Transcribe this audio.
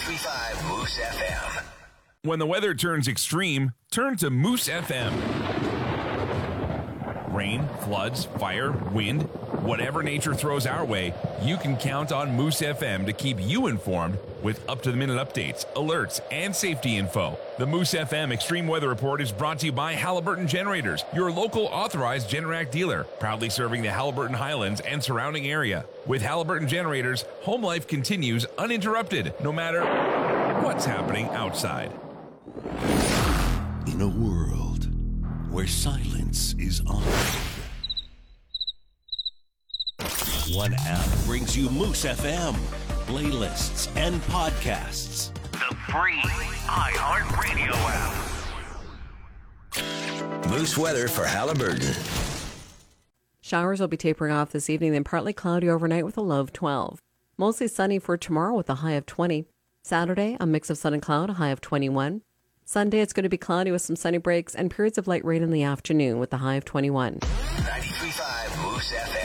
93.5 Moose FM. When the weather turns extreme, turn to Moose FM. Rain, floods, fire, wind, whatever nature throws our way, you can count on Moose FM to keep you informed with up-to-the-minute updates, alerts, and safety info. The Moose FM Extreme Weather Report is brought to you by Halliburton Generators, your local authorized Generac dealer, proudly serving the Halliburton Highlands and surrounding area. With Halliburton Generators, home life continues uninterrupted, no matter what's happening outside. In a world where silence is honored, one app brings you Moose FM, playlists, and podcasts. The free iHeartRadio app. Moose weather for Halliburton. Showers will be tapering off this evening, then partly cloudy overnight with a low of 12. Mostly sunny for tomorrow with a high of 20. Saturday, a mix of sun and cloud, a high of 21. Sunday, it's going to be cloudy with some sunny breaks and periods of light rain in the afternoon with a high of 21. 93.5 Moose FM.